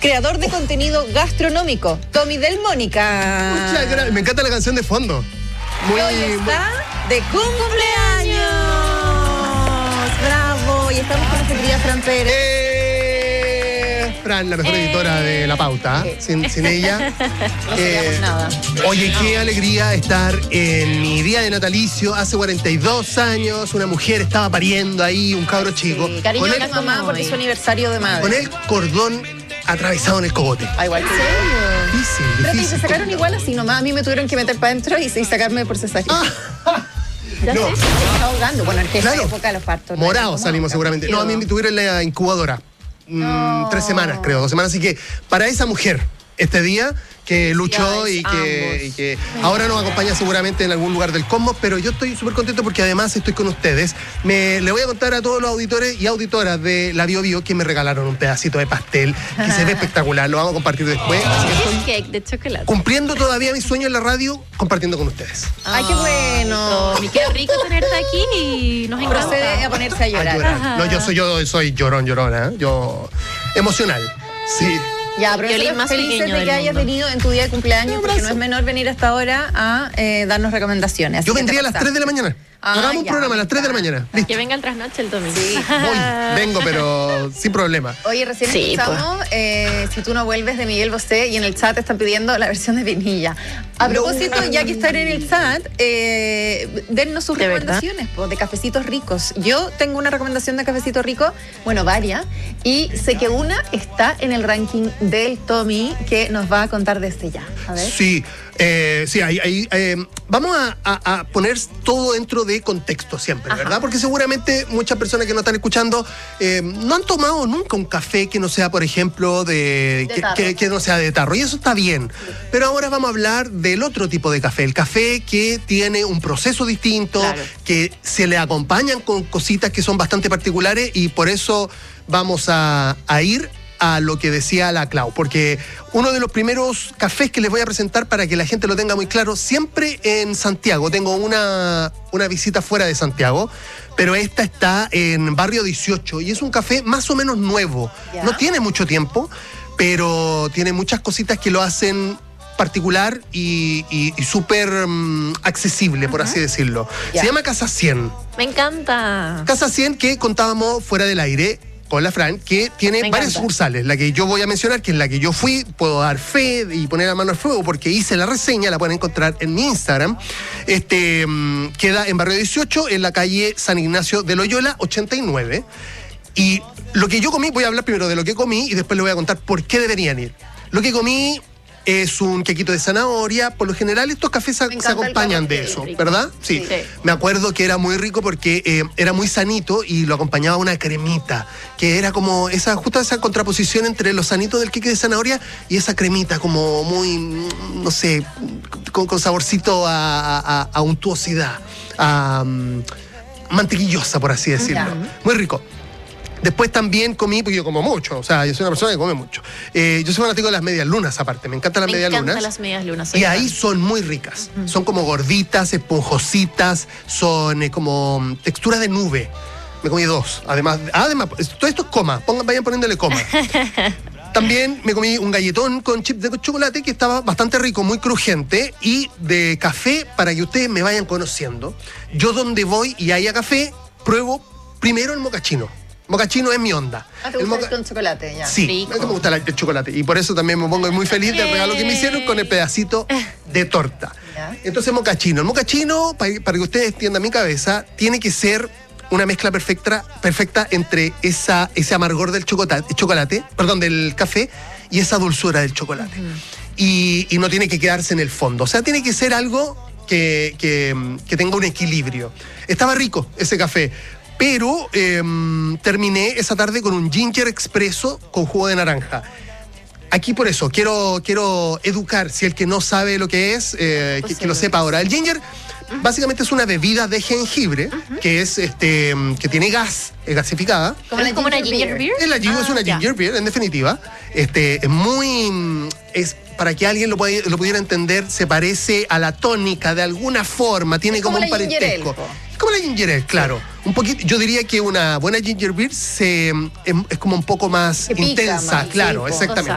creador de contenido gastronómico, Tommy Del Mónica. Muchas gracias. Me encanta la canción de fondo. Muy, hoy está de cumpleaños. Bravo. Y estamos con nuestra querida Fran Pérez. Fran, la mejor editora de La Pauta. Sin ella. No seríamos nada. Oye, qué alegría estar en mi día de natalicio. Hace 42 años, una mujer estaba pariendo ahí, un cabro chico. Sí, cariño a la mamá porque es su aniversario de madre. Con el cordón atravesado en el cogote. Ah, igual que yo. Difícil. Pero se sacaron igual así nomás. A mí me tuvieron que meter para adentro y sacarme por cesárea. Ya no. sé, se está ahogando. Bueno, en esa época los partos. Morados salimos seguramente. No, a mí me tuvieron en la incubadora. 3 semanas, creo, 2 semanas. Así que para esa mujer, este día que luchó y que ahora nos acompaña seguramente en algún lugar del cosmos, pero yo estoy súper contento porque además estoy con ustedes. Le voy a contar a todos los auditores y auditoras de la Bio Bio que me regalaron un pedacito de pastel que se ve espectacular. Lo vamos a compartir después. Así que estoy cake de chocolate. Cumpliendo todavía mi sueño en la radio, compartiendo con ustedes. ¡Ay, qué bueno! Tommy, qué rico tenerte aquí y nos encanta. Procede a ponerse a llorar. No, yo soy llorón, llorona. Yo emocional. Sí. Ya, pero nosotros felices de que hayas venido en tu día de cumpleaños, porque no es menor venir hasta ahora a darnos recomendaciones. Yo vendría a las 3 de la mañana. Hagamos un programa a las 3 de la mañana. Listo. Que venga al trasnoche el Tommy. Sí. Vengo, pero sin problema. Oye, recién escuchamos Si tú no vuelves de Miguel Bosé y en el chat están pidiendo la versión de Vinilla. A propósito, ya que están en el chat, dennos sus recomendaciones de cafecitos ricos. Yo tengo una recomendación de cafecito rico, bueno, varias, y sé que una está en el ranking del Tommy que nos va a contar desde ya. A ver. Sí. Vamos a poner todo dentro de contexto siempre, ¿verdad? Porque seguramente muchas personas que nos están escuchando no han tomado nunca un café que no sea, por ejemplo, que no sea de tarro. Y eso está bien. Pero ahora vamos a hablar del otro tipo de café. El café que tiene un proceso distinto, que se le acompañan con cositas que son bastante particulares y por eso vamos a ir a lo que decía la Clau, porque uno de los primeros cafés que les voy a presentar para que la gente lo tenga muy claro, siempre en Santiago, tengo una visita fuera de Santiago, pero esta está en Barrio 18 y es un café más o menos nuevo, no tiene mucho tiempo, pero tiene muchas cositas que lo hacen particular y súper accesible, por así decirlo. Se llama Casa 100. Me encanta. Casa 100 que contábamos fuera del aire con la Fran, que tiene varias sucursales. La que yo voy a mencionar, que es la que yo fui, puedo dar fe y poner la mano al fuego porque hice la reseña, la pueden encontrar en mi Instagram. Queda en Barrio 18, en la calle San Ignacio de Loyola, 89. Y lo que yo comí, voy a hablar primero de lo que comí y después les voy a contar por qué deberían ir. Lo que comí es un quequito de zanahoria. Por lo general estos cafés se acompañan de eso, ¿verdad? Sí. Me acuerdo que era muy rico porque era muy sanito y lo acompañaba una cremita, que era como justo esa contraposición entre lo sanito del queque de zanahoria y esa cremita como muy, no sé, con saborcito a untuosidad, a mantequillosa, por así decirlo. Muy rico. Después también comí, porque yo como mucho, o sea, yo soy una persona que come mucho. Yo soy fanático de las medias lunas, aparte, me encantan las medias lunas. Me encantan las medias lunas. Y ahí son muy ricas. Son como gorditas, esponjositas, son como textura de nube. Me comí 2. Además, todo esto es coma, vayan poniéndole coma. También me comí un galletón con chips de chocolate que estaba bastante rico, muy crujiente, y de café para que ustedes me vayan conociendo. Yo donde voy y haya café, pruebo primero el mocachino. Mocachino es mi onda. ¿Te gusta con chocolate? Ya. Sí, me gusta el chocolate. Y por eso también me pongo muy feliz del regalo que me hicieron con el pedacito de torta. Entonces, mocachino. El mocachino, para que ustedes entiendan mi cabeza, tiene que ser una mezcla perfecta entre ese amargor del del café y esa dulzura del chocolate. Y no tiene que quedarse en el fondo. O sea, tiene que ser algo que tenga un equilibrio. Estaba rico ese café. Pero terminé esa tarde con un ginger expreso con jugo de naranja. Aquí por eso, quiero educar, si el que no sabe lo que es, que lo sepa ahora. El ginger básicamente es una bebida de jengibre, que es que tiene gas, es gasificada. ¿Es como una ginger beer? Es una ginger beer, en definitiva. Es muy... para que alguien lo pudiera entender, se parece a la tónica de alguna forma, tiene como un parentesco. Como la ginger ale, claro. Un poquito, yo diría que una buena ginger beer es como un poco más intensa, claro, exactamente.